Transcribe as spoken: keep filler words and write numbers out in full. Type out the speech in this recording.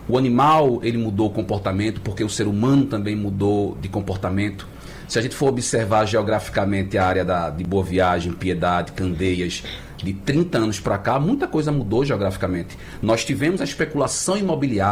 O animal, ele mudou o comportamento porque o ser humano também mudou de comportamento. Se a gente for observar geograficamente a área da, de Boa Viagem, Piedade, Candeias, de trinta anos para cá, muita coisa mudou geograficamente. Nós tivemos a especulação imobiliária